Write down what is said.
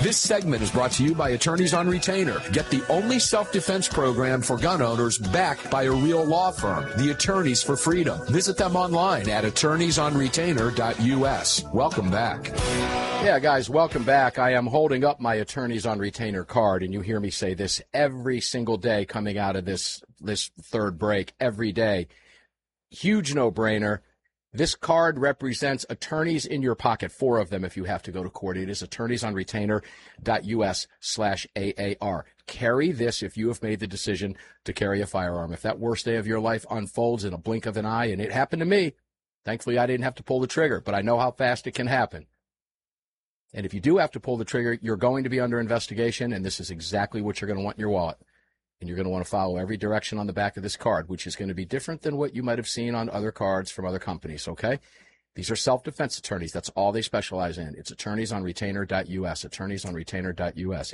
This segment is brought to you by Attorneys on Retainer. Get the only self-defense program for gun owners backed by a real law firm, the Attorneys for Freedom. Visit them online at attorneysonretainer.us. Welcome back. Yeah, guys, welcome back. I am holding up my Attorneys on Retainer card, and you hear me say this every single day coming out of this third break, every day. Huge no-brainer. This card represents attorneys in your pocket, 4 of them if you have to go to court. It is attorneysonretainer.us/AAR. Carry this if you have made the decision to carry a firearm. If that worst day of your life unfolds in a blink of an eye, and it happened to me, thankfully I didn't have to pull the trigger, but I know how fast it can happen. And if you do have to pull the trigger, you're going to be under investigation, and this is exactly what you're going to want in your wallet. And you're going to want to follow every direction on the back of this card, which is going to be different than what you might have seen on other cards from other companies, okay? These are self-defense attorneys. That's all they specialize in. It's attorneysonretainer.us, attorneysonretainer.us.